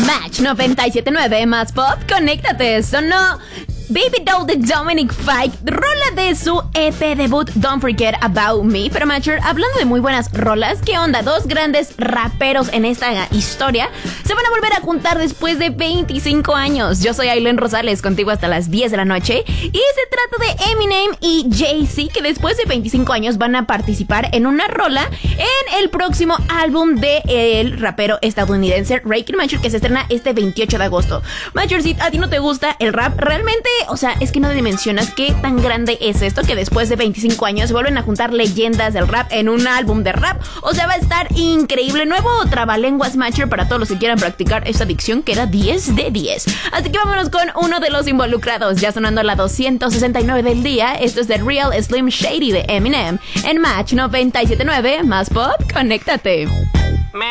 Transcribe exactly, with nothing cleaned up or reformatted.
Match noventa y siete punto nueve más pop, conéctate. Sonó Baby Doll de Dominic Fike, rola de su E P debut Don't Forget About Me. Pero Matcher, hablando de muy buenas rolas, ¿qué onda? Dos grandes raperos en esta historia se van a volver a juntar después de veinticinco años. Yo soy Aileen Rosales, contigo hasta las diez de la noche, y se trata de Eminem y Jay-Z, que después de veinticinco años van a participar en una rola en el próximo álbum de el rapero estadounidense Rakim, Matcher, que se estrena este veintiocho de agosto. Matcher, si a ti no te gusta el rap, realmente, o sea, es que no dimensionas qué tan grande es esto, que después de veinticinco años vuelven a juntar leyendas del rap en un álbum de rap. O sea, va a estar increíble. Nuevo trabalenguas, Matcher, para todos los que quieran practicar esta dicción, que era diez de diez. Así que vámonos con uno de los involucrados, ya sonando la doscientos sesenta y nueve del día. Esto es The Real Slim Shady de Eminem en Match noventa y siete punto nueve más pop, conéctate.